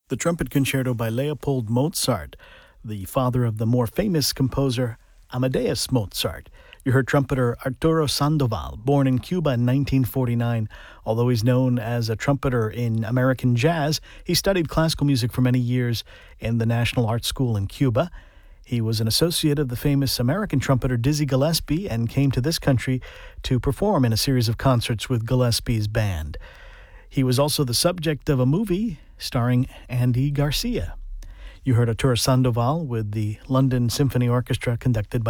The Trumpet Concerto by Leopold Mozart, the father of the more famous composer Amadeus Mozart. You heard trumpeter Arturo Sandoval, born in Cuba in 1949. Although he's known as a trumpeter in American jazz, he studied classical music for many years in the National Art School in Cuba. He was an associate of the famous American trumpeter Dizzy Gillespie and came to this country to perform in a series of concerts with Gillespie's band. He was also the subject of a movie starring Andy Garcia. You heard Arturo Sandoval with the London Symphony Orchestra conducted by